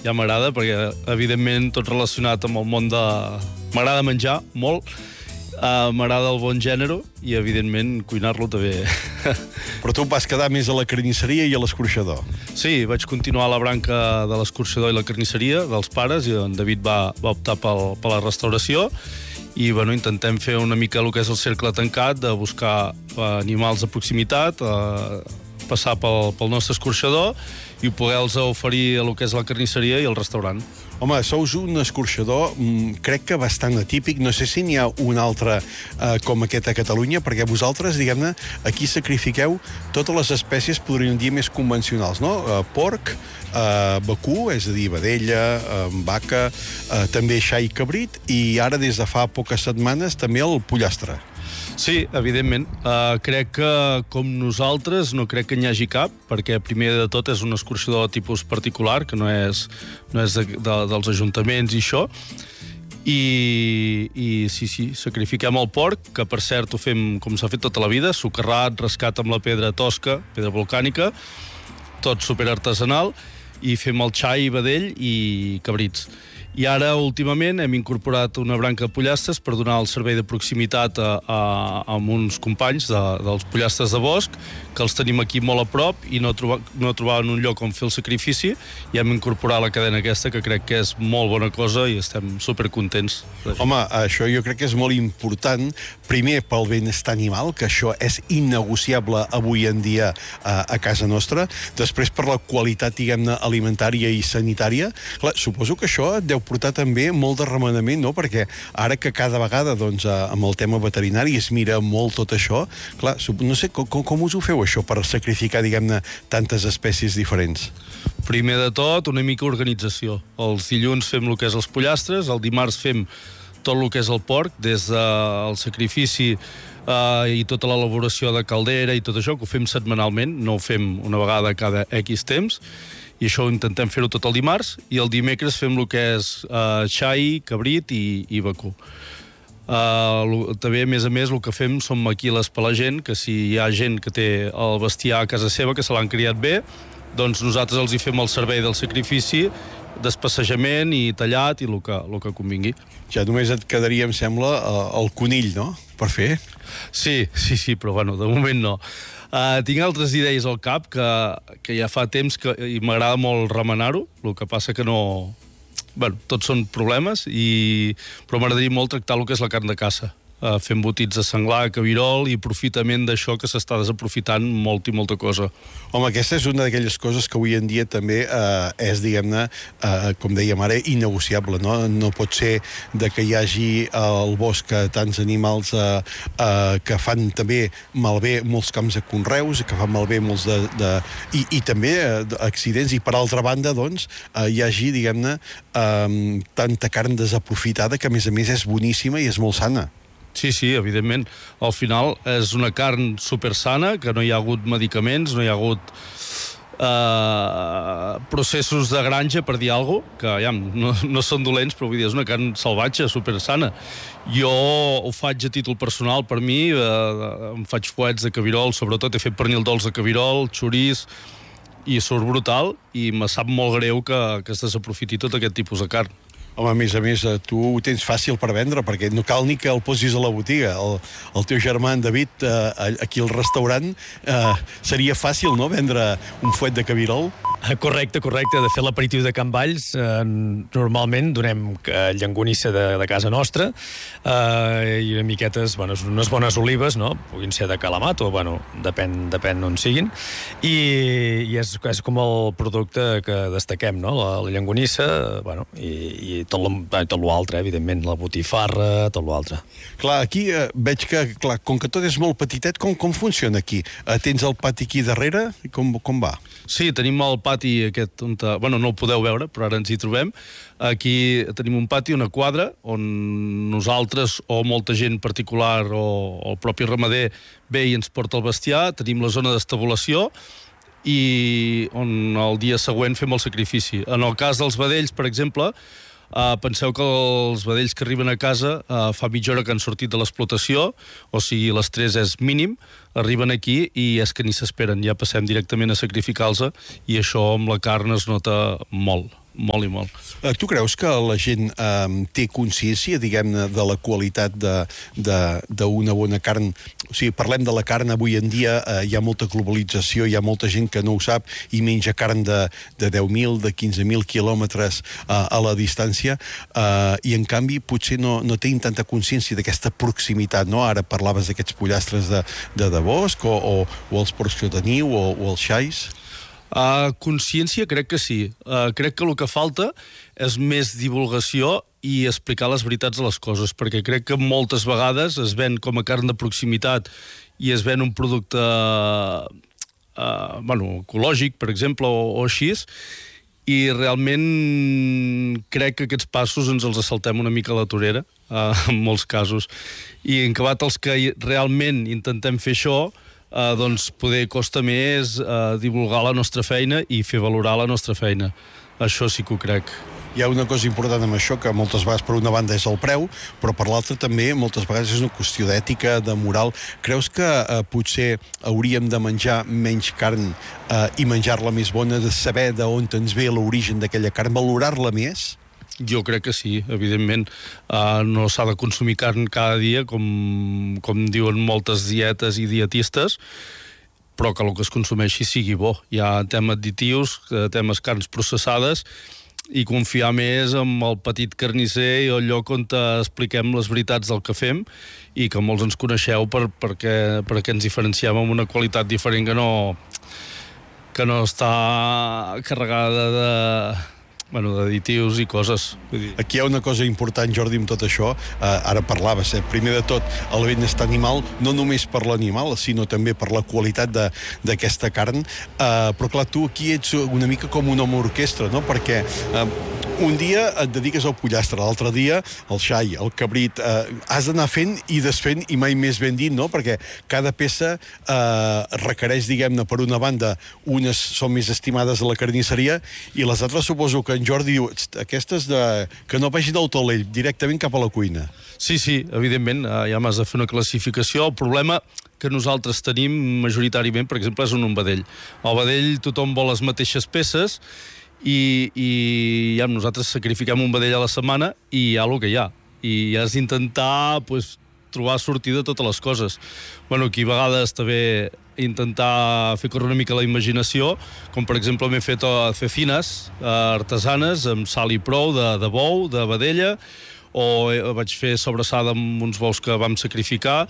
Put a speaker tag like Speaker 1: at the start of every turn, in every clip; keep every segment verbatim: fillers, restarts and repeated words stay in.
Speaker 1: ja m'agrada, perquè, evidentment, tot relacionat amb el món de... M'agrada menjar, molt, uh, m'agrada el bon gènere i, evidentment, cuinar-lo també.
Speaker 2: Però tu vas quedar més a la carnisseria i a l'escorxador.
Speaker 1: Sí, vaig continuar a la branca de l'escorxador i la carnisseria dels pares, i en David va, va optar pel, per la restauració, i bueno, intentem fer una mica el que és el cercle tancat, de buscar animals de proximitat, eh, passar pel, pel nostre escorxador i poder-los oferir el que és la carnisseria i el restaurant.
Speaker 2: Home, sous un escorxador, crec que bastant atípic. No sé si n'hi ha un altre eh, com aquest a Catalunya, perquè vosaltres, diguem-ne, aquí sacrifiqueu totes les espècies, podríem dir, més convencionals, no? Eh, porc, eh, vacú, és a dir, vedella, eh, vaca, eh, també xai i cabrit, i ara, des de fa poques setmanes, també el pollastre.
Speaker 1: Sí, evidentment. Uh, crec que, com nosaltres, no crec que n'hi hagi cap, perquè primer de tot és un escorxador de tipus particular, que no és, no és de, de, dels ajuntaments i això. I, i sí, sí, sacrifiquem el porc, que per cert ho fem com s'ha fet tota la vida, socarrat, rascat amb la pedra tosca, pedra volcànica, tot superartesanal, i fem el xai, vedell i cabrits. I ara, últimament, hem incorporat una branca de pollastres per donar el servei de proximitat a, a, a uns companys de, dels pollastres de bosc, que els tenim aquí molt a prop i no, troba, no trobaven un lloc on fer el sacrifici, i hem incorporat la cadena aquesta, que crec que és molt bona cosa i estem supercontents.
Speaker 2: Home, això jo crec que és molt important, primer pel benestar animal, que això és innegociable avui en dia a, a casa nostra, després per la qualitat, diguem-ne, alimentària i sanitària. Clar, suposo que això et deu portar també molt de remenament, no? Perquè ara que cada vegada, doncs, amb el tema veterinari es mira molt tot això, clar, no sé, com, com us ho feu això per sacrificar, diguem-ne, tantes espècies diferents?
Speaker 1: Primer de tot, una mica organització. Els dilluns fem el que és els pollastres, el dimarts fem tot el que és el porc, des del sacrifici eh, i tota l'elaboració de caldera i tot això, que ho fem setmanalment, no ho fem una vegada cada X temps, i això ho intentem fer-ho tot el dimarts, i el dimecres fem el que és uh, xai, cabrit i, i vacú. Uh, també, a més a més, el que fem som maquiles per la gent, que si hi ha gent que té el bestiar a casa seva, que se l'han criat bé, doncs nosaltres els hi fem el servei del sacrifici, despassejament i tallat i el que, el que convingui.
Speaker 2: Ja només et quedaria, em sembla, el conill, no?, per fer.
Speaker 1: Sí, sí, sí, però bueno, de moment no. Uh, tinc altres idees al cap que, que ja fa temps que i m'agrada molt remenar-ho, el que passa que no... Bueno, tots són problemes, i... però m'agradaria molt tractar el que és la carn de caça. Uh, fer embotits de senglar, cabirol i aprofitament d'això que s'està desaprofitant molt i molta cosa.
Speaker 2: Home, aquesta és una d'aquelles coses que avui en dia també eh, és, diguem-ne, eh, com dèiem ara, innegociable, no? No pot ser de que hi hagi al bosc tants animals eh, eh, que fan també malbé molts camps de conreus, que fan malbé molts de... de i, i també eh, accidents, i per altra banda, doncs, eh, hi hagi, diguem-ne, eh, tanta carn desaprofitada que, a més a més, és boníssima i és molt sana.
Speaker 1: Sí, sí, evidentment. Al final és una carn supersana, que no hi ha hagut medicaments, no hi ha hagut eh, processos de granja, per dir alguna cosa, que ja, no, no són dolents, però vull dir, és una carn salvatge, supersana. Jo ho faig a títol personal per mi, eh, em faig fuets de cabirol, sobretot he fet pernil dolç de cabirol, xoriç, i surt brutal, i me sap molt greu que, que es desaprofiti tot aquest tipus de carn.
Speaker 2: Home, a més a més, tu ho tens fàcil per vendre, perquè no cal ni que el posis a la botiga. El, el teu germà, en David, eh, aquí al restaurant, eh, seria fàcil, no?, vendre un fuet de cabirol?
Speaker 3: Correcte, correcte. De fet, l'aperitiu de Can Valls, eh, normalment donem eh, llangonissa de, de casa nostra eh, i una miquetes, bueno, unes bones olives, no?, puguin ser de Calamat o, bueno, depèn, depèn on siguin, i, i és, és com el producte que destaquem, no?, la, la llangonissa, bueno, i, i tot l'altre, eh, evidentment, la botifarra, tot l'altre.
Speaker 2: Clar, aquí eh, veig que, clar, com que tot és molt petitet, com, com funciona aquí? Eh, tens el pati aquí darrere? Com, com va?
Speaker 1: Sí, tenim el pati aquest, on, bueno, no el podeu veure, però ara ens hi trobem. Aquí tenim un pati, una quadra, on nosaltres o molta gent particular o, o el propi ramader ve i ens porta el bestiar. Tenim la zona d'estabulació i on el dia següent fem el sacrifici. En el cas dels vedells, per exemple, Uh, penseu que els vedells que arriben a casa uh, fa mitja hora que han sortit de l'explotació, o sigui, l'estrès és mínim, arriben aquí i és que ni s'esperen, ja passem directament a sacrificar-los, i això amb la carn es nota molt. molt i molt.
Speaker 2: Uh, tu creus que la gent uh, té consciència, diguem-ne, de la qualitat d'una bona carn? O sigui, parlem de la carn avui en dia, uh, hi ha molta globalització, hi ha molta gent que no ho sap i menja carn de, de deu mil, de quinze mil quilòmetres uh, a la distància, uh, i en canvi potser no, no tenen tanta consciència d'aquesta proximitat, no? Ara parlaves d'aquests pollastres de, de, de bosc, o, o, o els porcs que teniu, o, o els xais.
Speaker 1: Uh, consciència crec que sí. Uh, crec que el que falta és més divulgació i explicar les veritats de les coses, perquè crec que moltes vegades es ven com a carn de proximitat i es ven un producte uh, bueno, ecològic, per exemple, o, o així, i realment crec que aquests passos ens els saltem una mica a la torera, uh, en molts casos. I en acabat els que realment intentem fer això, Uh, doncs poder costa més uh, divulgar la nostra feina i fer valorar la nostra feina. Això sí que ho crec.
Speaker 2: Hi ha una cosa important amb això, que moltes vegades per una banda és el preu, però per l'altra també moltes vegades és una qüestió d'ètica, de moral. Creus que eh, potser hauríem de menjar menys carn eh, i menjar-la més bona, de saber d'on ens ve l'origen d'aquella carn, valorar-la més?
Speaker 1: Jo crec que sí, evidentment. Uh, no s'ha de consumir carn cada dia, com, com diuen moltes dietes i dietistes, però que el que es consumeixi sigui bo. Hi ha temes additius, temes carns processades, i confiar més en el petit carnisser i el lloc on expliquem les veritats del que fem, i que molts ens coneixeu per, perquè, perquè ens diferenciem amb una qualitat diferent que no, que no està carregada de... bueno, d'additius i coses. Vull dir.
Speaker 2: Aquí hi ha una cosa important, Jordi, amb tot això. Uh, ara parlaves, eh? Primer de tot, el benestar animal, no només per l'animal, sinó també per la qualitat d'aquesta carn. Uh, però, clar, tu aquí ets una mica com un home orquestra, no? Perquè uh, un dia et dediques al pollastre, l'altre dia al xai, al cabrit. Uh, has d'anar fent i desfent i mai més ben dit, no? Perquè cada peça uh, requereix, diguem-ne, per una banda, unes són més estimades a la carnisseria i les altres suposo que en Jordi diu, aquestes de... que no vagin al taulell, directament cap a la cuina.
Speaker 1: Sí, sí, evidentment, ja m'has de fer una classificació. El problema que nosaltres tenim majoritàriament, per exemple, és un, un vedell. Al vedell tothom vol les mateixes peces i, i ja nosaltres sacrifiquem un vedell a la setmana i hi ha el que hi ha. I has d'intentar pues, trobar sortida a totes les coses. Bueno, aquí a vegades també intentar fer córrer una mica la imaginació, com per exemple m'he fet cecines artesanes amb sal i prou de, de bou, de vedella, o vaig fer sobrassada amb uns bous que vam sacrificar,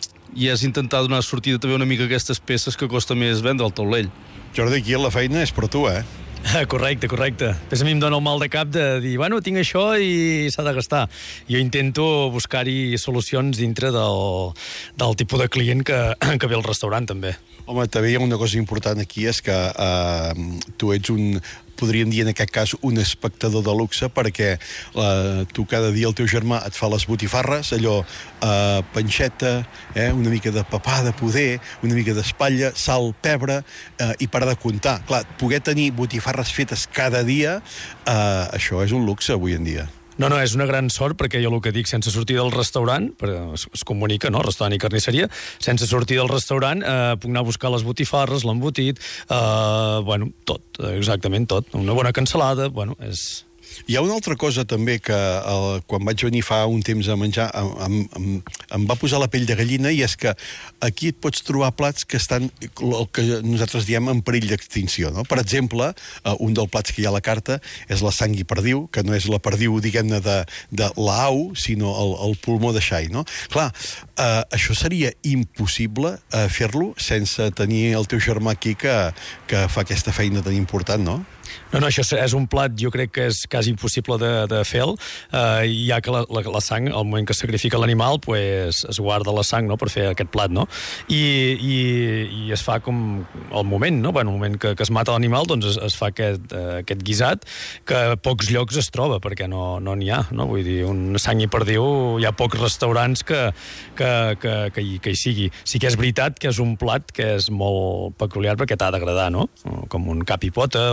Speaker 1: i és intentar donar sortida també una mica a aquestes peces que costa més vendre al taulell.
Speaker 2: Jordi, aquí la feina és per tu, eh?
Speaker 3: Correcte, correcte. Després a mi em dóna el mal de cap de dir, bueno, tinc això i s'ha de gastar. Jo intento buscar-hi solucions dintre del, del tipus de client que, que ve al restaurant, també.
Speaker 2: Home, també hi ha una cosa important aquí, és que eh, tu ets un, podríem dir en aquest cas, un espectador de luxe, perquè eh, tu cada dia el teu germà et fa les botifarres, allò, eh, panxeta, eh, una mica de papà de poder, una mica d'espatlla, sal, pebre, eh, i per de comptar. Clar, poder tenir botifarres fetes cada dia, eh, això és un luxe avui en dia.
Speaker 3: No, no, és una gran sort, perquè jo el que dic, sense sortir del restaurant, es, es comunica, no?, restaurant i carnisseria, sense sortir del restaurant eh, puc anar a buscar les botifarres, l'embotit, eh, bueno, tot, exactament tot. Una bona cansalada, bueno, és...
Speaker 2: Hi ha una altra cosa també que el, quan vaig venir fa un temps a menjar em, em, em va posar la pell de gallina, i és que aquí et pots trobar plats que estan, el que nosaltres diem, en perill d'extinció, no? Per exemple, un dels plats que hi ha a la carta és la sang i perdiu, que no és la perdiu, diguem-ne, de, de l'au, sinó el, el pulmó de xai, no? Clar, eh, això seria impossible eh, fer-lo sense tenir el teu germà aquí que, que fa aquesta feina tan important, no?
Speaker 3: No, no, això és un plat, jo crec que és quasi impossible de, de fer-lo, eh, ja que la, la, la sang, al moment que sacrifica l'animal, pues, es guarda la sang, no?, per fer aquest plat, no? I, i, i es fa com al moment, no? Bueno, al moment que, que es mata l'animal, doncs es, es fa aquest, eh, aquest guisat, que a pocs llocs es troba, perquè no n'hi no ha, no? Vull dir, un sang i perdiu, hi ha pocs restaurants que, que, que, que, hi, que hi sigui. Sí que és veritat que és un plat que és molt peculiar perquè t'ha d'agradar, no? Com un cap i pota o... Bueno,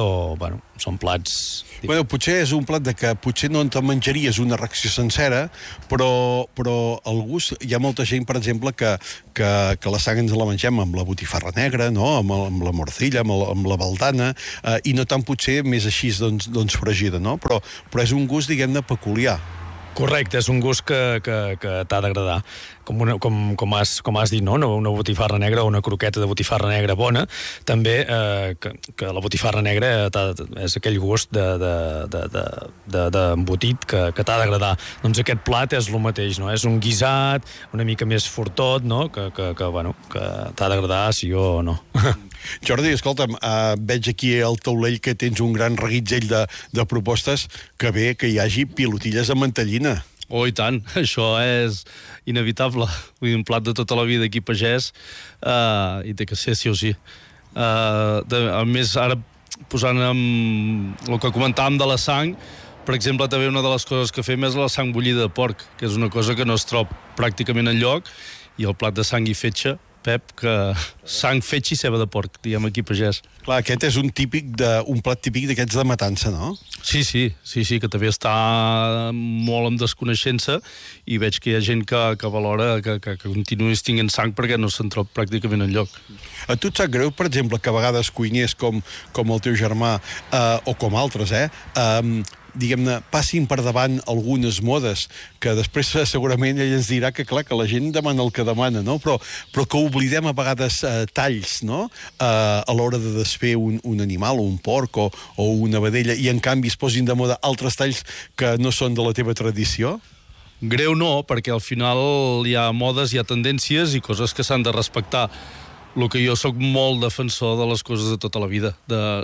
Speaker 3: bueno, són plats...
Speaker 2: Bueno, potser és un plat de que potser no te'n menjaries una ració sencera, però, però el gust... Hi ha molta gent, per exemple, que, que, que la sang ens la mengem amb la botifarra negra, no? amb, el, amb la morcilla, amb, el, amb la baldana, eh, i no tant potser més així doncs, doncs fregida, no? Però, però és un gust, diguem-ne, peculiar.
Speaker 3: Correcte, és un gust que, que, que t'ha d'agradar. Com, una, com, com, has, com has dit, no? Una botifarra negra o una croqueta de botifarra negra bona, també eh, que, que la botifarra negra és aquell gust d'embotit de, de, de, de, que, que t'ha d'agradar. Doncs aquest plat és el mateix, no? És un guisat una mica més fortot, no? Que, que, que, bueno, que t'ha d'agradar sí o no.
Speaker 2: Jordi, escolta'm, uh, veig aquí al taulell que tens un gran reguitzell de, de propostes, que bé que hi hagi pilotilles amb mantellina.
Speaker 1: Oh, i tant, això és inevitable. Vull dir, un plat de tota la vida aquí pagès, uh, i té que ser sí o sí. Uh, de, a més, ara posant amb el que comentàvem de la sang, per exemple, també una de les coses que fem és la sang bullida de porc, que és una cosa que no es troba pràcticament enlloc, i el plat de sang i fetge, Pep, que sang, fetge i ceba de porc, diguem aquí pagès.
Speaker 2: Clar, aquest és un típic de, un plat típic d'aquests de matança, no?
Speaker 1: Sí, sí, sí, sí, que també està molt en desconeixença i veig que hi ha gent que, que valora que, que, que continuïs tinguent sang perquè no se'n troba pràcticament enlloc.
Speaker 2: A tu et sap greu, per exemple, que a vegades cuiners com, com el teu germà, eh, o com altres, eh, eh diguem-ne, passin per davant algunes modes, que després segurament ell ens dirà que, clar, que la gent demana el que demana, no? Però, però que oblidem a vegades eh, talls, no? Eh, a l'hora de desfer un, un animal, o un porc, o, o una vedella, i en canvi es posin de moda altres talls que no són de la teva tradició?
Speaker 1: Greu no, perquè al final hi ha modes, hi ha tendències i coses que s'han de respectar. El que jo sóc molt defensor de les coses de tota la vida, de...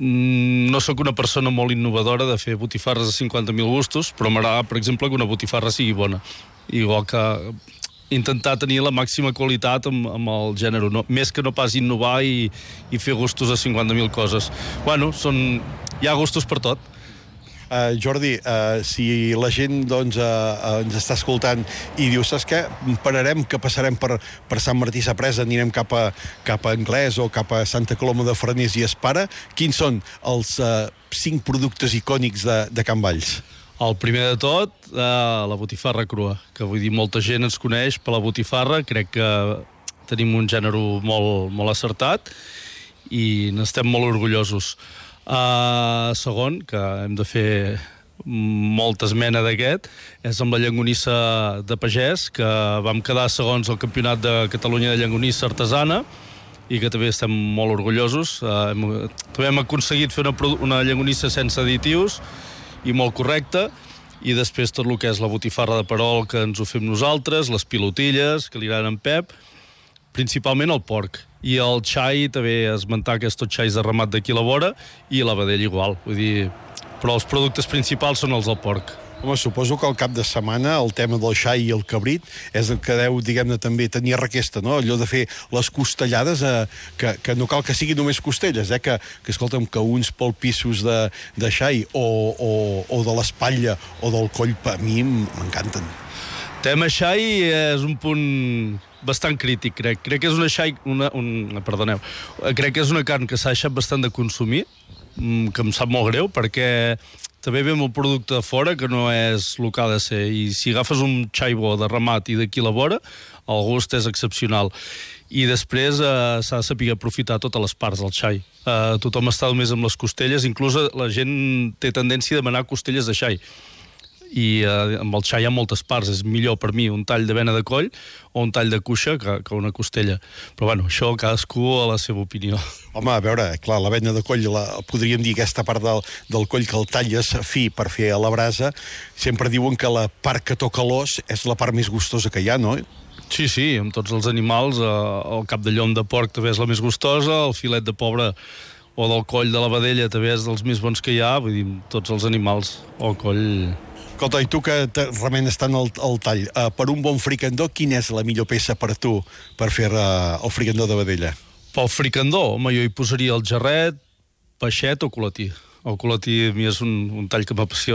Speaker 1: No sóc una persona molt innovadora de fer botifarres de cinquanta mil gustos, però m'agrada, per exemple, que una botifarra sigui bona. Igual que intentar tenir la màxima qualitat amb, amb el gènere, no? Més que no pas innovar i, i fer gustos de cinquanta mil coses. Bueno, són... hi ha gustos per tot.
Speaker 2: Uh, Jordi, uh, si la gent doncs, uh, uh, ens està escoltant i diu, saps què, pararem, que passarem per, per Sant Martí Sapresa, anirem cap a, cap a Anglès o cap a Santa Coloma de Farners i Espara, quins són els uh, cinc productes icònics de, de Can Valls?
Speaker 1: El primer de tot, uh, la botifarra crua, que vull dir, molta gent ens coneix per la botifarra, crec que tenim un gènere molt, molt acertat i n'estem molt orgullosos. Uh, segon, que hem de fer molta esmena d'aquest, és amb la llonganissa de pagès, que vam quedar segons el Campionat de Catalunya de Llonganissa Artesana i que també estem molt orgullosos. Uh, hem, també hem aconseguit fer una, una llonganissa sense additius i molt correcta, i després tot el que és la botifarra de perol, que ens ho fem nosaltres, les pilotilles, que li agraden en Pep, principalment el porc. I el xai, també esmentar que és tot xais de ramat d'aquí a la vora, i la vedella igual. Vull dir, però els productes principals són els del porc.
Speaker 2: Home, suposo que al cap de setmana el tema del xai i el cabrit és el que deu, diguem-ne, també tenir requesta, no? Allò de fer les costellades, eh, que, que no cal que siguin només costelles, eh? Que, que escolta'm, que uns polpissos de, de xai o, o, o de l'espatlla o del coll, a mi m'encanten. Tema
Speaker 1: xai és un punt bastant crític, crec. Crec que és una xai... Una, un, perdoneu. Crec que és una carn que s'ha deixat bastant de consumir, que em sap molt greu, perquè també ve un producte de fora que no és el que ha de ser. I si agafes un xai bo de ramat i d'aquí a la vora, el gust és excepcional. I després eh, s'ha de saber aprofitar totes les parts del xai. Eh, tothom està només amb les costelles, inclús la gent té tendència a demanar costelles de xai. I eh, amb el xai hi ha moltes parts. És millor per mi un tall de vena de coll o un tall de cuixa que, que una costella. Però bueno, això cadascú a la seva opinió.
Speaker 2: Home, a veure, clar, la vena de coll, la, podríem dir aquesta part del, del coll que el talles fi per fer a la brasa, sempre diuen que la part que toca l'os és la part més gustosa que hi ha, no?
Speaker 1: Sí, sí, amb tots els animals, eh, el cap de llom de porc també és la més gustosa, el filet de pobre o del coll de la vedella també és dels més bons que hi ha, vull dir, tots els animals, o coll...
Speaker 2: Escolta, i tu que remenes tant el, el tall, uh, per un bon fricandó, quina és la millor peça per tu per fer uh, el fricandó de vedella?
Speaker 1: Pel fricandó, home, jo hi posaria el jarret, peixet o colatí. El colatí a mi és un, un tall que m'apassiona.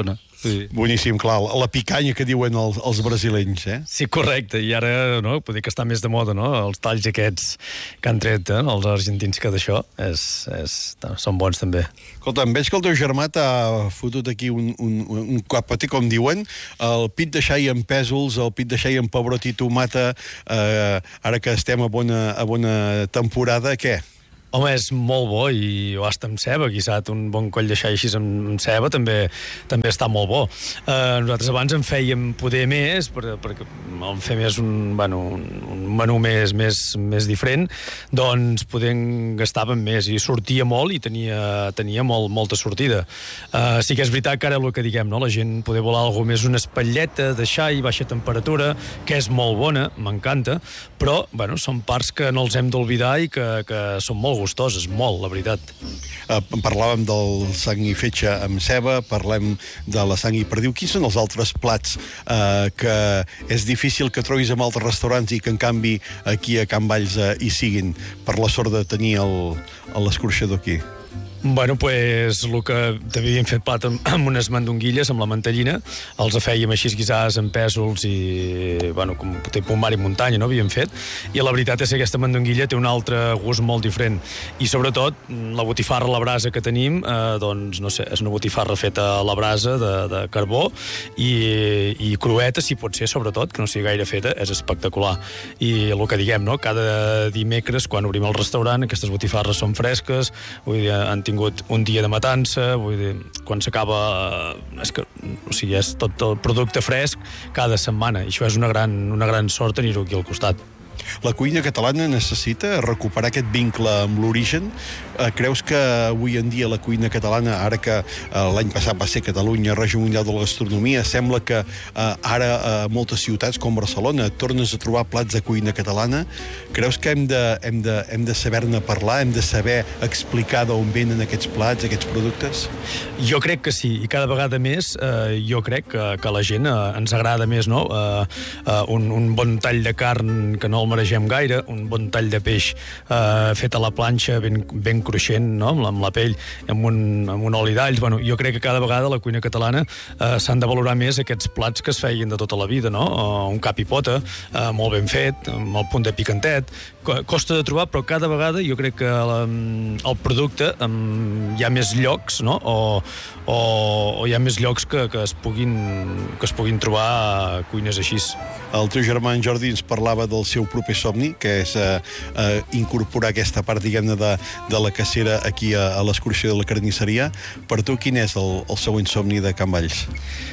Speaker 1: Sí.
Speaker 2: Boníssim, clar, la picanya que diuen els, els brasilenys, eh?
Speaker 3: Sí, correcte, i ara, no, poder que està més de moda, no?, els talls aquests que han tret, eh, els argentins, que d'això és, és, són bons també.
Speaker 2: Escolta, em veig que el teu germà t'ha fotut aquí un, un, un capote, com diuen, el pit de xai amb pèsols, el pit de xai amb pebrot i tomata, eh, ara que estem a bona, a bona temporada, què?
Speaker 3: Home, és molt bo, i o hasta amb ceba, guisat, un bon coll de xai així amb, amb ceba també també està molt bo. Uh, nosaltres abans en fèiem poder més, per, perquè en fer més un, bueno, un, un menú més, més, més diferent, doncs poder en gastàvem més, i sortia molt i tenia, tenia molt, molta sortida. Uh, sí que és veritat que ara el que diguem, no? La gent poder volar alguna més, una espatlleta de xai, baixa temperatura, que és molt bona, m'encanta, però bueno, són parts que no els hem d'oblidar i que, que són molt gustoses, molt, la veritat.
Speaker 2: Uh, parlàvem del sang i fetge amb ceba, parlem de la sang i perdiu. Quins són els altres plats uh, que és difícil que trobis en altres restaurants i que en canvi aquí a Can Valls uh, hi siguin, per la sort de tenir l'escorxador aquí?
Speaker 3: Bueno, pues el que també havíem fet plat amb, amb unes mandonguilles, amb la mantellina, els fèiem així guisades amb pèsols i, bueno, com tipus mar i muntanya, no?, havíem fet, i la veritat és que aquesta mandonguilla té un altre gust molt diferent, i sobretot la botifarra a la brasa que tenim, eh, doncs, no sé, és una botifarra feta a la brasa de, de carbó, i, i crueta, si pot ser, sobretot, que no sigui gaire feta, és espectacular. I el que diguem, no?, cada dimecres, quan obrim el restaurant, aquestes botifarres són fresques, vull dir, han tingut un dia de matança, vull dir, quan s'acaba, és que, o sigui, és tot el producte fresc cada setmana, i això és una gran, una gran sort tenir-ho aquí al costat.
Speaker 2: La cuina catalana necessita recuperar aquest vincle amb l'origen. Eh, creus que avui en dia la cuina catalana, ara que eh, l'any passat va ser Catalunya Regió Mundial de la Gastronomia, sembla que eh, ara a moltes ciutats com Barcelona tornes a trobar plats de cuina catalana? Creus que hem de, hem de, hem de saber-ne parlar, hem de saber explicar d'on venen aquests plats, aquests productes?
Speaker 3: Jo crec que sí, i cada vegada més eh, jo crec que, que a la gent eh, ens agrada més, no?, eh, eh, un, un bon tall de carn que no el maregem gaire, un bon tall de peix eh, fet a la planxa, ben, ben cruixent, no?, amb, la, amb la pell, amb un, amb un oli d'alls. Bueno, jo crec que cada vegada a la cuina catalana eh, s'han de valorar més aquests plats que es feien de tota la vida, no? Uh, un cap i pota, uh, molt ben fet, amb el punt de picantet. Costa de trobar, però cada vegada jo crec que la, el producte um, hi ha més llocs, no?, o, o, o hi ha més llocs que, que, es puguin, que es puguin trobar cuines així.
Speaker 2: El teu germà en Jordi ens parlava del seu proper somni, que és eh, eh, incorporar aquesta part, diguem-ne, de, de la cacera aquí a, a l'excursió de la carnisseria. Per tu, quin és el, el següent somni de Can Valls?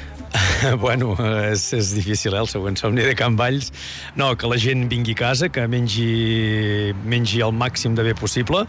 Speaker 3: Bueno, és, és difícil, eh, el següent somni de Can Valls. No, que la gent vingui a casa, que mengi, mengi el màxim de bé possible,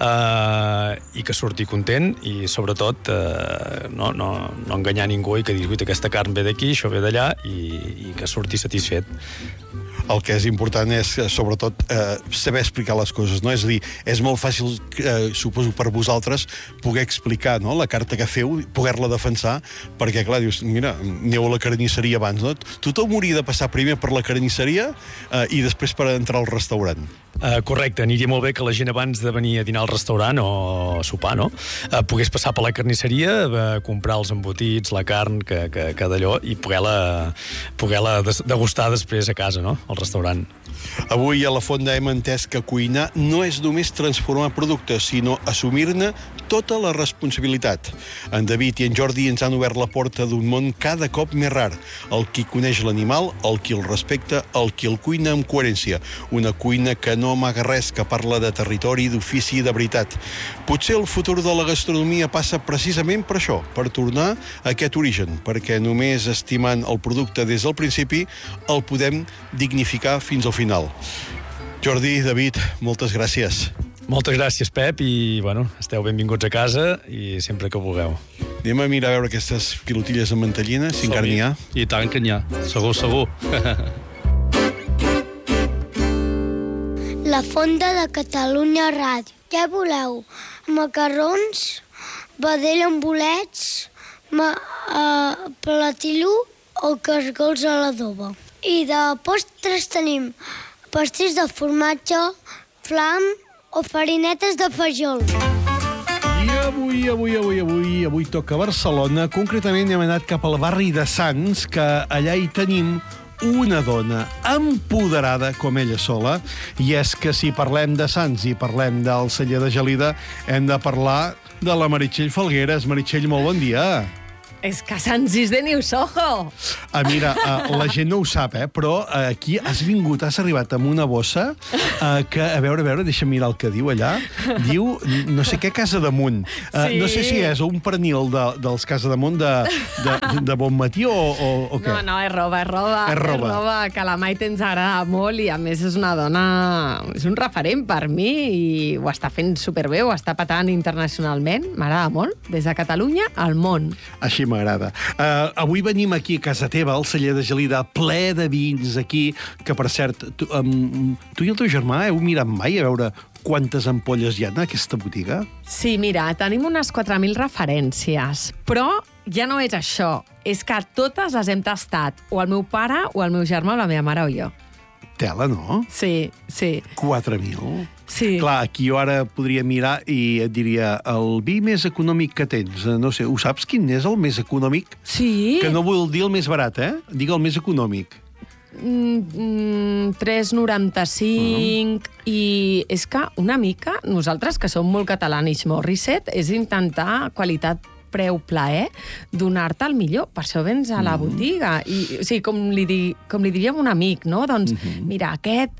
Speaker 3: eh, i que surti content, i sobretot eh, no, no, no enganyar ningú i que digui que aquesta carn ve d'aquí, això ve d'allà, i, i que surti satisfet.
Speaker 2: El que és important és, sobretot, eh, saber explicar les coses, no? És a dir, és molt fàcil, eh, suposo, per vosaltres, poder explicar, no?, la carta que feu, poder-la defensar, perquè, clar, dius, mira, aneu a la carnisseria abans, no? Tothom hauria de passar primer per la carnisseria eh, i després per entrar al restaurant.
Speaker 3: Uh, correcte, aniria molt bé que la gent abans de venir a dinar al restaurant o a sopar, no?, uh, pogués passar per la carnisseria, uh, comprar els embotits, la carn, que, que, que d'allò, i poder-la poder-la degustar després a casa, no?, al restaurant.
Speaker 2: Avui a la Fonda hem entès que cuinar no és només transformar productes, sinó assumir-ne tota la responsabilitat. En David i en Jordi ens han obert la porta d'un món cada cop més rar. El qui coneix l'animal, el qui el respecta, el qui el cuina amb coherència. Una cuina que no amaga res, que parla de territori, d'ofici i de veritat. Potser el futur de la gastronomia passa precisament per això, per tornar a aquest origen, perquè només estimant el producte des del principi el podem dignificar fins al final. Jordi, David, moltes gràcies.
Speaker 3: Moltes gràcies, Pep, i, bueno, esteu benvinguts a casa i sempre que vulgueu.
Speaker 2: Anem a mirar a veure aquestes pilotilles amb mantellina, si encara n'hi ha.
Speaker 1: I tant que n'hi ha, segur, segur.
Speaker 4: La Fonda de Catalunya Ràdio. Què voleu? Macarrons, vedell amb bolets, ma, uh, platillo o cargols a l'adoba. I de postres tenim pastís de formatge, flam o farinetes de fajol.
Speaker 2: I avui avui, avui, avui, avui, avui toca Barcelona. Concretament hem anat cap al barri de Sants, que allà hi tenim una dona empoderada com ella sola. I és que si parlem de Sants i parlem del celler de Gelida, hem de parlar de la Meritxell Falgueras. Meritxell, molt bon dia.
Speaker 5: És que Sants is de New Soho.
Speaker 2: Ah, mira, uh, la gent no ho sap, eh? Però uh, aquí has vingut, has arribat amb una bossa uh, que, a veure, a veure, deixa'm mirar el que diu allà. Diu, no sé què, Casa Damunt. Uh,
Speaker 5: Sí.
Speaker 2: No sé si és un pernil de, dels Casa Damunt de, de, de bon matí o, o, o què.
Speaker 5: No, no, és roba, és roba.
Speaker 2: És roba.
Speaker 5: És roba, que la Maite ens agrada molt i, a més, és una dona... És un referent per mi i ho està fent superbé, ho està patant internacionalment. M'agrada molt. Des de Catalunya al món.
Speaker 2: Així m'agrada. Uh, avui venim aquí a casa teva, al celler de Gelida, ple de vins aquí, que, per cert, tu, um, tu i el teu germà heu mirat mai a veure quantes ampolles hi ha en aquesta botiga?
Speaker 5: Sí, mira, tenim unes quatre mil referències, però ja no és això. És que totes les hem tastat, o el meu pare, o el meu germà, o la meva mare o jo.
Speaker 2: Tela, no?
Speaker 5: Sí, sí.
Speaker 2: quatre mil?
Speaker 5: Sí.
Speaker 2: Clar, aquí jo ara podria mirar i et diria el vi més econòmic que tens. No sé, ho saps quin és el més econòmic?
Speaker 5: Sí.
Speaker 2: Que no vull dir el més barat, eh? Digue el més econòmic.
Speaker 5: Mm, mm, tres coma noranta-cinc uh-huh. I és que una mica nosaltres, que som molt catalanis Morissette, és intentar qualitat preu-plaer, donar-te el millor. Per això vens a la botiga. I, o sigui, com li, di, com li diríem un amic, no? Doncs, uh-huh. mira, aquest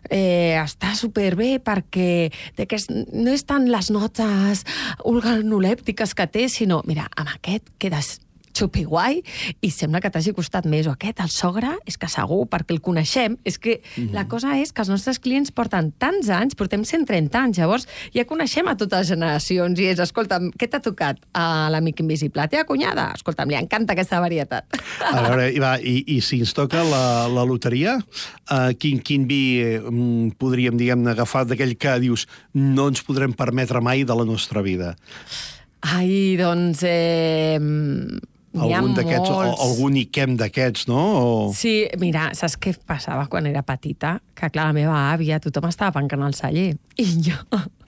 Speaker 5: eh, està superbé perquè d'aquest, no és tant les notes organolèptiques que té, sinó, mira, amb aquest quedes xupiguai i sembla que t'hagi costat més. O aquest, el sogre, és que segur, perquè el coneixem. És que mm-hmm. la cosa és que els nostres clients porten tants anys, portem cent trenta anys, llavors ja coneixem a totes les generacions i és, escolta'm, què t'ha tocat a l'amic invisible? Teva cunyada? Escolta'm, li encanta aquesta varietat.
Speaker 2: A veure, i, va, i, i si ens toca la, la loteria, uh, quin, quin vi um, podríem, diguem-ne, agafar d'aquell que dius no ens podrem permetre mai de la nostra vida?
Speaker 5: Ai, doncs... Eh...
Speaker 2: Algun d'aquests, o algun Iquem d'aquests, no? O...
Speaker 5: Sí, mira, saps què passava quan era petita? Que, clar, la meva àvia, tothom estava pencant al celler. I jo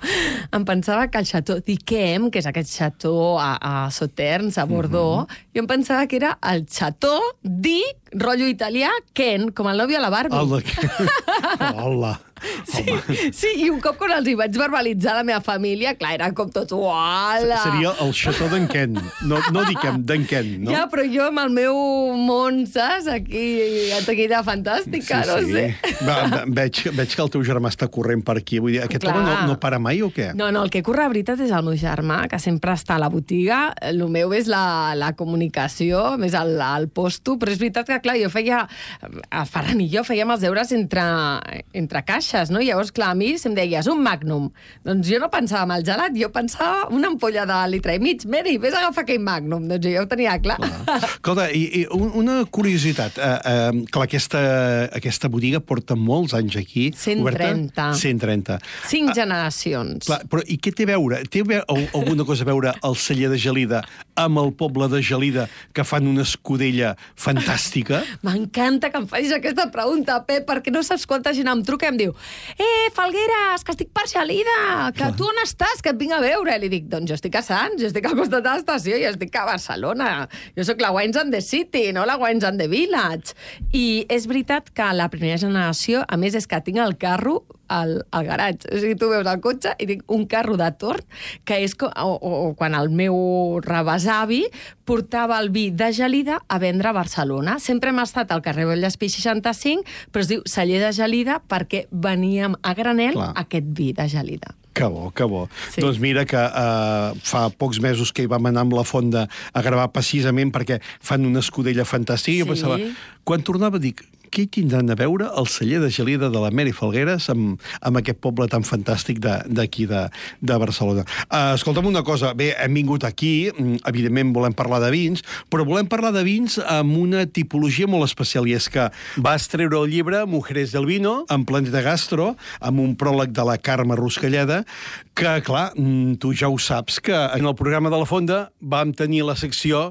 Speaker 5: em pensava que el xató d'Iquem, que és aquest xató a, a Sauternes, a Bordeaux, mm-hmm. jo em pensava que era el xató di, rotllo italià, Ken, com el nòvio a la Barbie.
Speaker 2: El de Ken. Hola.
Speaker 5: Sí, sí, i un cop quan els hi vaig verbalitzar a la meva família, clar, eren com tots, uala!
Speaker 2: Seria el xató d'en Ken. No, no diquem d'en Ken, no?
Speaker 5: Ja, però jo amb el meu món, saps? Aquí, tequila fantàstica,
Speaker 2: sí,
Speaker 5: no
Speaker 2: sí.
Speaker 5: sé.
Speaker 2: Va, veig, veig que el teu germà està corrent per aquí. Vull dir, aquest
Speaker 5: Clar.
Speaker 2: home no, no para mai o què?
Speaker 5: No, no, el que corre a veritat és el meu germà, que sempre està a la botiga. El meu és la, la comunicació, més el, el posto, però és veritat que, clar, jo feia... El Ferran i jo fèiem els deures entre, entre caixes, no? I llavors, clar, a mi se'm deia, és un Magnum. Doncs jo no pensava en el gelat, jo pensava una ampolla de litre i mig. Mary, vés a agafar aquell Magnum. Doncs jo ho tenia clar. clar.
Speaker 2: Escolta, i, i una curiositat. Uh, uh, clar, aquesta, aquesta botiga porta molts anys aquí.
Speaker 5: cent trenta.
Speaker 2: Oberta? cent trenta.
Speaker 5: Cinc uh, generacions.
Speaker 2: Clar, però i què té a veure? Té a veure, alguna cosa a veure el celler de Gelida amb el poble de Gelida, que fan una escudella fantàstica?
Speaker 5: M'encanta que em facis aquesta pregunta, Pep, perquè no saps quanta gent em truca i em diu eh, Falgueras, que estic per Gelida, que Clar. tu on estàs, que et vinc a veure. I li dic, doncs jo estic a Sants, jo estic al costat de l'estació, jo estic a Barcelona. Jo sóc la Wines and the City, no la Wines and the Village. I és veritat que la primera generació, a més, és que tinc el carro al, al garatge. O sigui, tu veus el cotxe i tinc un carro de torn, que és com, o, o, o quan el meu rebesavi portava el vi de Gelida a vendre a Barcelona. Sempre hem estat al carrer Vallespí seixanta-cinc, però es diu celler de Gelida perquè veníem a granel Clar. aquest vi de Gelida.
Speaker 2: Que bo, que bo.
Speaker 5: Sí.
Speaker 2: Doncs mira que uh, fa pocs mesos que hi vam anar amb la Fonda a gravar precisament perquè fan una escudella fantàstica. Sí. Jo pensava, quan tornava, dic, què hi tindran a veure el celler de Gelida de la Mary Falgueras amb, amb aquest poble tan fantàstic d'aquí, de, de, de Barcelona? Uh, escolta'm una cosa, bé, hem vingut aquí, evidentment volem parlar de vins, però volem parlar de vins amb una tipologia molt especial, i és que vas treure el llibre Mujeres del Vino, en Planeta Gastro, amb un pròleg de la Carme Ruscalleda, que, clar, tu ja ho saps, que en el programa de la Fonda vam tenir la secció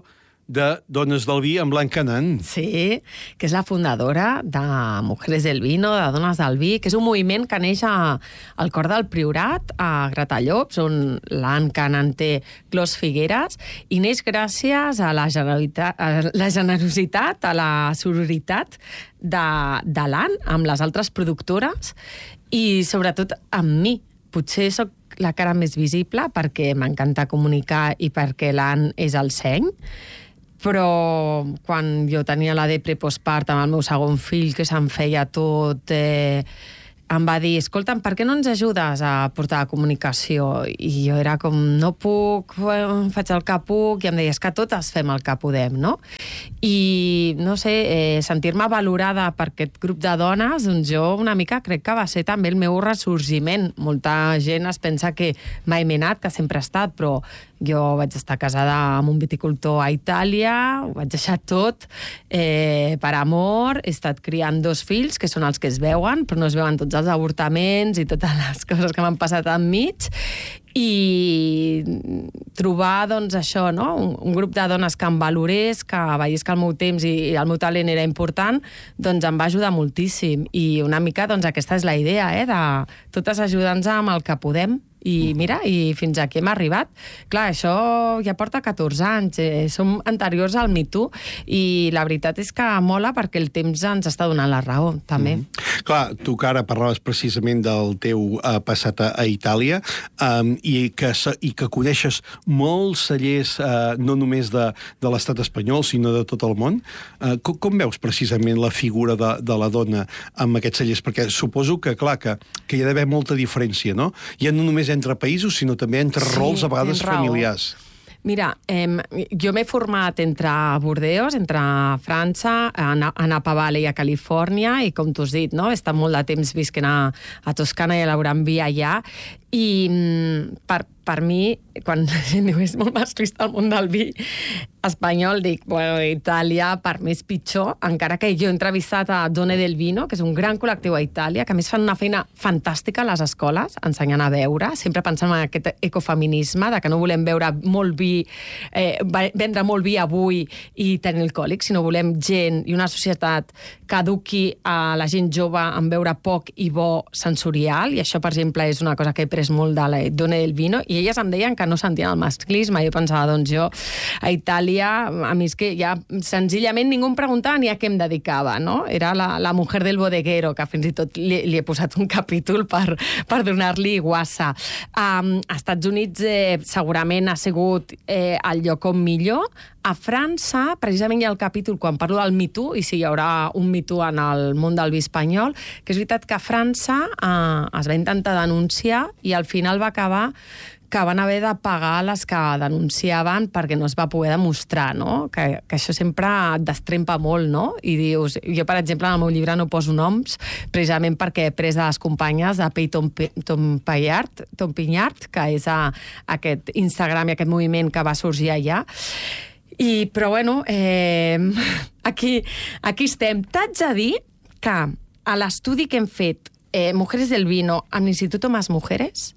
Speaker 2: de Dones del Vi, amb Blanca Nan.
Speaker 5: Sí, que és la fundadora de Mujeres del Vino, de Dones del Vi, que és un moviment que neix a, al cor del Priorat, a Gratallops, on l'Ann Canan té Clos Figueres, i neix gràcies a la generositat, a la, generositat, a la sororitat de, de l'Ann amb les altres productores i, sobretot, amb mi. Potser sóc la cara més visible perquè m'encanta comunicar i perquè l'Ann és el seny, però quan jo tenia la depre postpart amb el meu segon fill, que se'n feia tot, eh, em va dir, escolta'm, per què no ens ajudes a portar la comunicació? I jo era com, no puc, faig el que puc, i em deia, és que totes fem el que podem, no? I, no sé, eh, sentir-me valorada per aquest grup de dones, doncs jo una mica crec que va ser també el meu ressorgiment. Molta gent es pensa que mai m'he anat, que sempre he estat, però jo vaig estar casada amb un viticultor a Itàlia, ho vaig deixar tot eh, per amor, he estat criant dos fills, que són els que es veuen, però no es veuen tots els avortaments i totes les coses que m'han passat enmig, i trobar, doncs, això, no? Un, un grup de dones que em valorés, que veiés que el meu temps i, i el meu talent era important, doncs em va ajudar moltíssim. I una mica, doncs, aquesta és la idea, eh? De totes ajudar-nos amb el que podem. I mira, i fins aquí hem arribat. Clar, això ja porta catorze anys, eh, som anteriors al Me Too, i la veritat és que mola perquè el temps ens està donant la raó, també.
Speaker 2: Mm. Clar, tu que ara parlaves precisament del teu uh, passat a, a Itàlia, um, i, que, i que coneixes molts cellers, uh, no només de, de l'estat espanyol, sinó de tot el món, uh, com, com veus precisament la figura de, de la dona amb aquests cellers? Perquè suposo que, clar, que, que hi ha d'haver molta diferència, no? Ja no només entre països, sinó també entre sí, rols a vegades familiars.
Speaker 5: Mira, eh, jo m'he format entre Bordeus, entre França, a, a Napa Valley, a Califòrnia, i com t'ho has dit, no? He estat molt de temps visquent a, a Toscana i elaborant vi allà, i per, per mi, quan la gent diu és molt masclista el món del vi espanyol, dic, bueno, Itàlia per mi és pitjor, encara que jo he entrevistat a Donne del Vino, que és un gran col·lectiu a Itàlia, que a més fan una feina fantàstica a les escoles, ensenyant a beure, sempre pensant en aquest ecofeminisme, de que no volem beure molt vi, eh, vendre molt vi avui i tenir alcohòlic, sinó volem gent i una societat que eduqui a la gent jove en beure poc i bo sensorial, i això, per exemple, és una cosa que he pres molt de la Donne del Vino, i elles em deien que no sentien el masclisme. Jo pensava, doncs jo, a Itàlia, a mi és que ja senzillament ningú em preguntava ni a què em dedicava, no? Era la, la mujer del bodeguero, que fins i tot li, li he posat un capítol per, per donar-li guassa. Um, als Estats Units eh, segurament ha sigut eh, el lloc on millor. A França, precisament hi ha el capítol quan parlo del Me Too, i si hi haurà un Me Too en el món del vi espanyol, que és veritat que a França eh, es va intentar denunciar i al final va acabar que van haver de pagar les que denunciaven perquè no es va poder demostrar, no? Que, que això sempre et destrempa molt, no? I dius, jo, per exemple, en el meu llibre no poso noms, precisament perquè he pres de les companyes de Peyton Pinyard, Tom Pinyard, que és a, aquest Instagram i aquest moviment que va sorgir allà. I, però, bueno, eh, aquí, aquí estem. T'haig de dir que a l'estudi que hem fet, eh, Mujeres del Vino, amb l'Instituto Más Mujeres,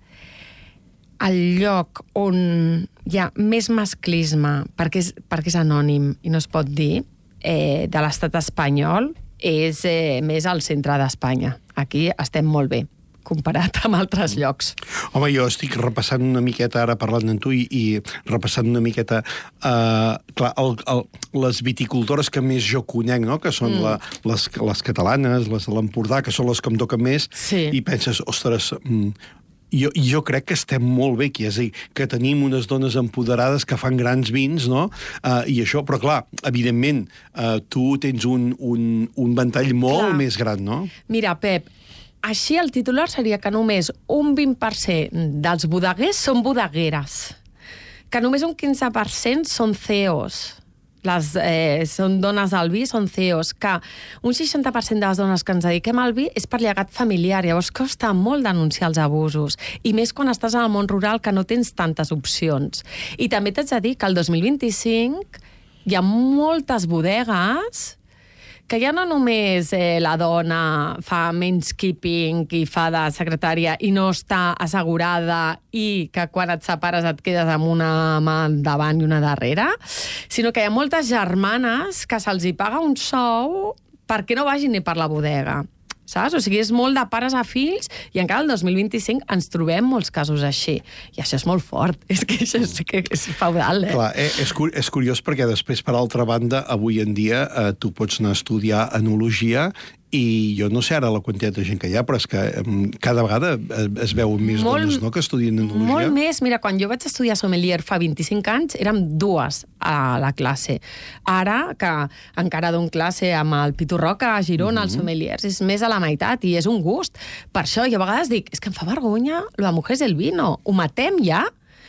Speaker 5: el lloc on hi ha més masclisme, perquè és, perquè és anònim i no es pot dir, eh, de l'estat espanyol, és eh, més al centre d'Espanya. Aquí estem molt bé, comparat amb altres llocs.
Speaker 2: Home, jo estic repassant una miqueta, ara parlant amb tu, i, i repassant una miqueta uh, clar, el, el, les viticultores que més jo conec, no? Que són mm. la, les, les catalanes, les de l'Empordà, que són les que em toquen més,
Speaker 5: sí.
Speaker 2: I penses, ostres, mm, Jo, jo crec que estem molt bé aquí, és a dir, que tenim unes dones empoderades que fan grans vins, no? Uh, I això, però clar, evidentment, uh, tu tens un, un, un ventall molt clar. Més gran, no?
Speaker 5: Mira, Pep, així el titular seria que només un vint per cent dels bodeguers són bodegueres, que només un quinze per cent són C E Os. Les, eh, són dones del vi, són C E Os, que un seixanta per cent de les dones que ens dediquem al vi és per llegat familiar, llavors costa molt denunciar els abusos, i més quan estàs al món rural que no tens tantes opcions. I també t'haig de dir que el dos mil vint-i-cinc hi ha moltes bodegues que ja no només eh, la dona fa manscaping i fa de secretària i no està assegurada i que quan et separes et quedes amb una mà davant i una darrere, sinó que hi ha moltes germanes que se'ls hi paga un sou perquè no vagin ni per la bodega. Saps? O sigui, és molt de pares a fills i encara el dos mil vint-i-cinc ens trobem molts casos així. I això és molt fort. És que això és, que és feudal, eh?
Speaker 2: Clar, eh, és, cur és curiós perquè després, per altra banda, avui en dia eh, tu pots anar a estudiar enologia i jo no sé ara la quantitat de gent que hi ha, però és que um, cada vegada es veuen més molt, dones, no?, que estudien enologia.
Speaker 5: Molt més. Mira, quan jo vaig estudiar sommelier fa vint-i-cinc anys, érem dues a la classe. Ara, que encara dono classe amb el Pitu Roca a Girona, mm -hmm. els sommeliers, és més a la meitat i és un gust. Per això jo a vegades dic, és que em fa vergonya lo de Mujeres del Vino. Ho matem ja?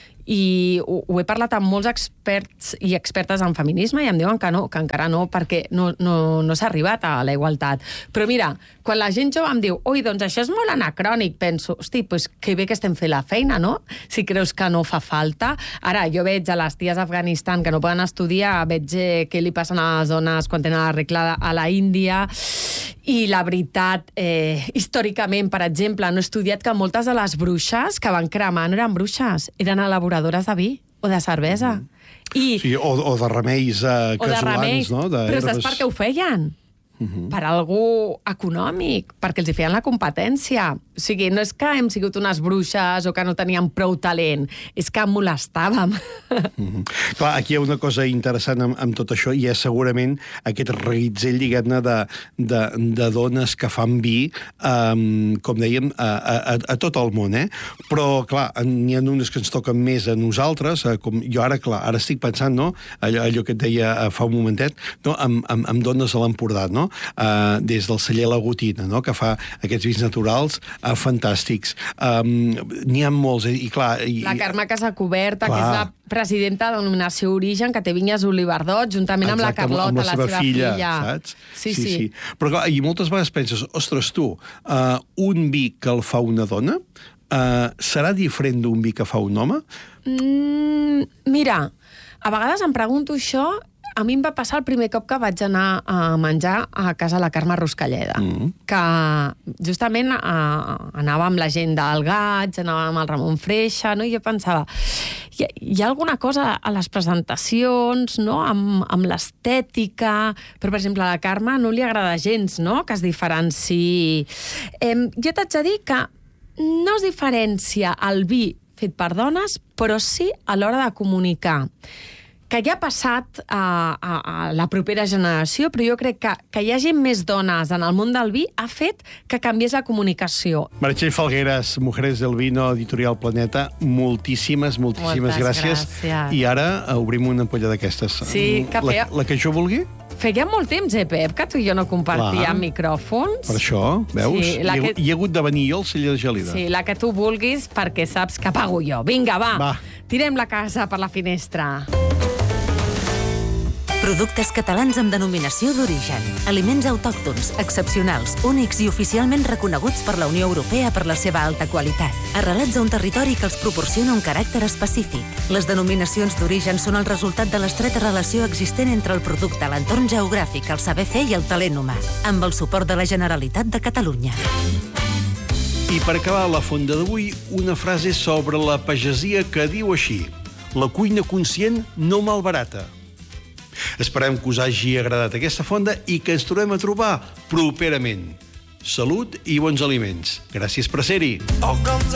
Speaker 5: I ho, ho he parlat amb molts experts i expertes en feminisme i em diuen que no, que encara no, perquè no, no, no s'ha arribat a la igualtat. Però mira, quan la gent jove em diu ui, doncs això és molt anacrònic, penso, hosti, doncs que bé que estem fent la feina, no? Si creus que no fa falta. Ara, jo veig a les ties d'Afganistan que no poden estudiar, veig eh, què li passen a les dones quan tenen la regla a la Índia, i la veritat, eh, històricament, per exemple, no he estudiat que moltes de les bruixes que van cremar no eren bruixes, eren elaboradores de vi o de cervesa. Mm -hmm. I,
Speaker 2: sí, o, o de remeis eh, casolans,
Speaker 5: de remeis,
Speaker 2: no? De
Speaker 5: però
Speaker 2: herbes...
Speaker 5: saps per què ho feien? Uh-huh. Per algú econòmic, perquè els hi feien la competència. O sigui, no és que hem sigut unes bruixes o que no teníem prou talent, és que molestàvem.
Speaker 2: Uh-huh. Clar, aquí hi ha una cosa interessant amb, amb tot això, i és segurament aquest reguitzell, diguem-ne, de, de, de dones que fan vi, um, com dèiem, a, a, a tot el món, eh? Però, clar, n'hi ha unes que ens toquen més a nosaltres, eh, com jo ara, clar, ara estic pensant, no?, allò, allò que et deia fa un momentet, no?, amb, amb, amb dones a l'Empordà, no?, Uh, des del celler La Gotina, no?, que fa aquests vins naturals uh, fantàstics. Um, N'hi ha molts, i clar... I,
Speaker 5: la Carme Casacoberta, clar, que és la presidenta de denominació Origen, que té vinyes Olivardot, juntament Exacte, amb la Carlota, amb la seva, la seva filla, filla.
Speaker 2: Saps?
Speaker 5: Sí, sí, sí. sí.
Speaker 2: Però clar, i moltes vegades penses, ostres, tu, uh, un vi que el fa una dona uh, serà diferent d'un vi que fa un home?
Speaker 5: Mm, mira, a vegades em pregunto això. A mi em va passar el primer cop que vaig anar a menjar a casa la Carme Ruscalleda, mm. que justament a, anava amb la gent del Gats, anava amb el Ramon Freixa, no? I jo pensava, hi ha, hi ha alguna cosa a les presentacions, no?, amb, amb l'estètica, però, per exemple, a la Carme no li agrada gens, no?, que es diferenciï. Eh, jo t'haig de dir que no es diferencia el vi fet per dones, però sí a l'hora de comunicar, que ja ha passat a, a, a la propera generació, però jo crec que que hi hagi més dones en el món del vi ha fet que canviés la comunicació.
Speaker 2: Meritxell Falgueras, Mujeres del Vino, Editorial Planeta, moltíssimes, moltíssimes gràcies. gràcies. I ara obrim una ampolla d'aquestes.
Speaker 5: Sí, que feia...
Speaker 2: La, la que jo vulgui?
Speaker 5: Feia molt temps, eh, Pep, que tu i jo no compartíem micròfons.
Speaker 2: Per això, veus?
Speaker 5: Sí,
Speaker 2: hi, ha,
Speaker 5: que...
Speaker 2: hi ha hagut de venir jo al celler de Gelida.
Speaker 5: Sí, la que tu vulguis, perquè saps que pago jo. Vinga, va,
Speaker 2: va.
Speaker 5: Tirem la casa per la finestra.
Speaker 6: Productes catalans amb denominació d'origen. Aliments autòctons, excepcionals, únics i oficialment reconeguts per la Unió Europea per la seva alta qualitat. Arrelats a un territori que els proporciona un caràcter específic. Les denominacions d'origen són el resultat de l'estreta relació existent entre el producte, l'entorn geogràfic, el saber fer i el talent humà, amb el suport de la Generalitat de Catalunya.
Speaker 2: I per acabar la fonda d'avui, una frase sobre la pagesia que diu així: la cuina conscient no malbarata. Esperem que us hagi agradat aquesta fonda i que ens tornem a trobar properament. Salut i bons aliments. Gràcies per ser-hi.